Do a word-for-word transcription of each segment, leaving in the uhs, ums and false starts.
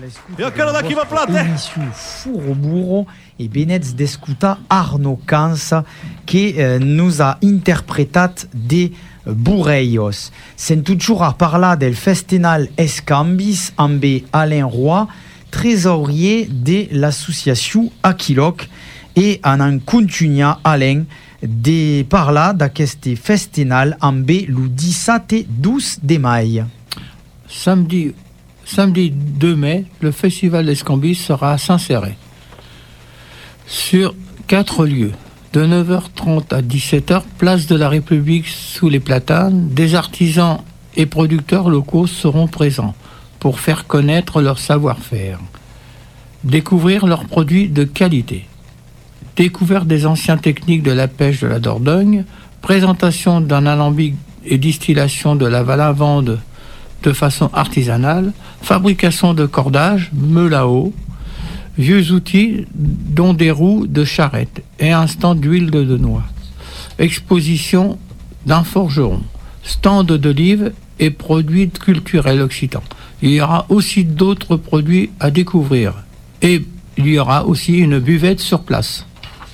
E encara daqui va plata. Émission Furo Burro et benets d'escuta Arno Cansa qui eh, nous a interpretat des Burreios. C'est toujours à parler del Festival Escambis amb Alain Roy, trésorier de l'association Aquiloc, et en continua Alain de parlar d'aquest festival amb le dix-sept et douze de mai. Samedi, samedi deux mai, le festival d'Escambis sera à Saint-Céré, sur quatre lieux. De neuf heures trente à dix-sept heures, place de la République sous les platanes, des artisans et producteurs locaux seront présents pour faire connaître leur savoir-faire, découvrir leurs produits de qualité, découverte des anciennes techniques de la pêche de la Dordogne, présentation d'un alambic et distillation de la lavande de façon artisanale, fabrication de cordages, meules à eau, vieux outils dont des roues de charrette et un stand d'huile de noix, exposition d'un forgeron, stand d'olives et produits culturels occitans. Il y aura aussi d'autres produits à découvrir et il y aura aussi une buvette sur place.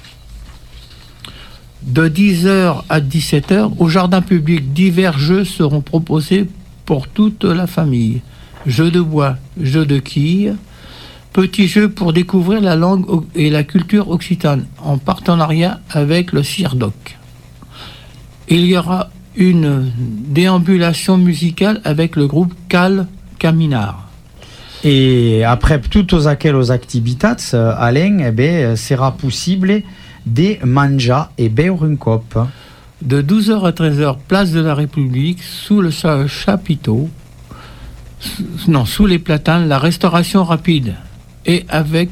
De dix heures à dix-sept heures, au jardin public, divers jeux seront proposés pour toute la famille. Jeux de bois, jeux de quilles, petits jeux pour découvrir la langue et la culture occitane en partenariat avec le CIRDOC. Il y aura une déambulation musicale avec le groupe Cal Caminard. Et après toutes aquelles activités, Alain, eh ben, sera possible de manger et boire un cop. De douze heures à treize heures, place de la République, sous le chapiteau, non, sous les platanes, la restauration rapide et avec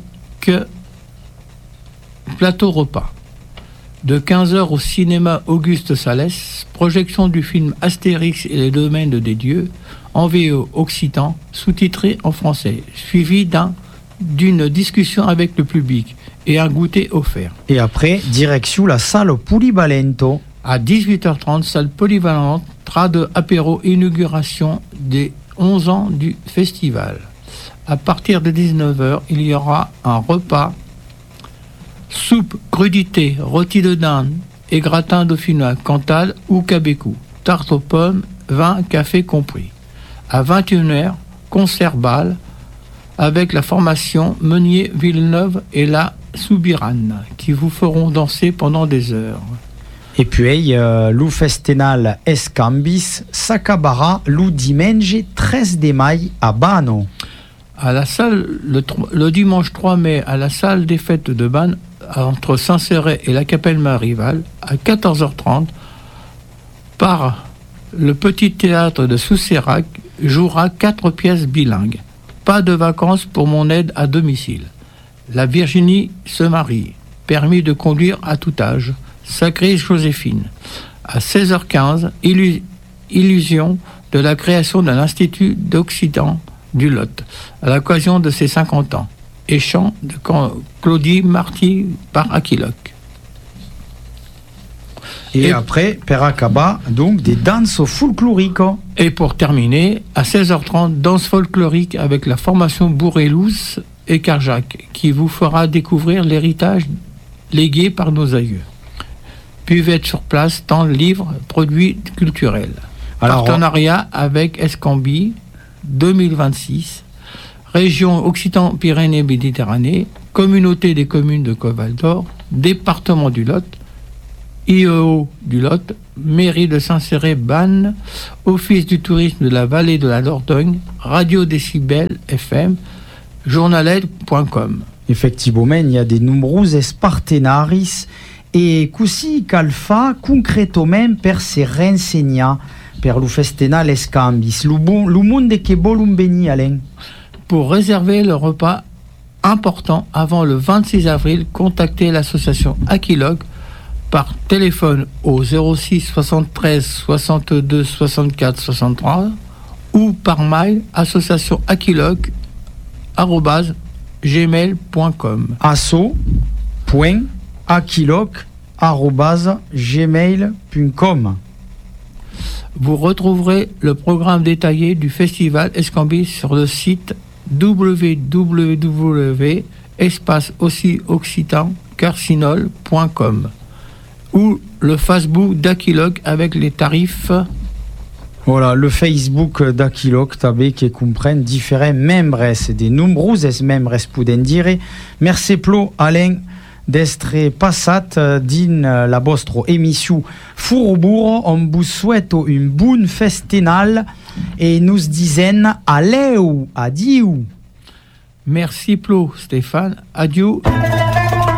plateau repas. De quinze heures au cinéma Auguste Salès, projection du film Astérix et les domaines des dieux, en V O occitan, sous-titré en français, suivi d'un, d'une discussion avec le public et un goûter offert. Et après, direction la salle Polyvalento. À dix-huit heures trente, salle polyvalente, trade apéro inauguration des onze ans du festival. À partir de dix-neuf heures, il y aura un repas, soupe, crudité, rôti de dinde et gratin dauphinois, Cantal ou Cabécou, tarte aux pommes, vin, café compris. À vingt et une heures, concert bal avec la formation Meunier Villeneuve et la Soubirane qui vous feront danser pendant des heures. Et puis, euh, le festival Escambis s'acabera le dimanche treize de mai à Bano. À la salle, le, le dimanche trois mai, à la salle des fêtes de Bannes, entre Saint-Céré et la Capelle Marival, à quatorze heures trente, par le petit théâtre de Soussérac, jouera quatre pièces bilingues. Pas de vacances pour mon aide à domicile. La Virginie se marie. Permis de conduire à tout âge. Sacrée Joséphine. À seize heures quinze, illu- illusion de la création d'un institut d'Occitan du Lot, à l'occasion de ses cinquante ans. Et chant de Claudie Marty par Aquiloc. Et, et après, Peracaba, donc des danses folkloriques. Et pour terminer, à seize heures trente, danse folklorique avec la formation Bourrelous et Carjac, qui vous fera découvrir l'héritage légué par nos aïeux. Buvette sur place, stand, livres, produits culturels. Alors, partenariat avec Escambis deux mille vingt-six, région Occitan-Pyrénées-Méditerranée, communauté des communes de Coval-d'Or, département du Lot, I E O du Lot, mairie de Saint-Céré-Bannes, office du tourisme de la vallée de la Dordogne, radio décibel F M, journaled point com. Effectivement, il y a de nombreux partenaires et così cal fa concrètement per se renseigner per le festival Escambis. Le, bon, le monde che volum venir, Alain. Pour réserver le repas important avant le vingt-six avril, contactez l'association Aquiloc par téléphone au zéro six soixante-treize soixante-deux soixante-quatre soixante-trois ou par mail association aquiloc arobase gmail point com. asso point aquiloc arobase gmail point com. Vous retrouverez le programme détaillé du festival Escambis sur le site w w w point espace aussi occitan carcinol point com ou le Facebook d'Aquilog avec les tarifs. Voilà, le Facebook d'Aquilog també que comprèn différents membres, de nombreuses membres poden dire. Merci plo, Alain, d'estre passat din la vostra émission Furoburo. On vous souhaite une bonne festinale et nous disons allez, adieu. Merci plo, Stéphane. Adieu.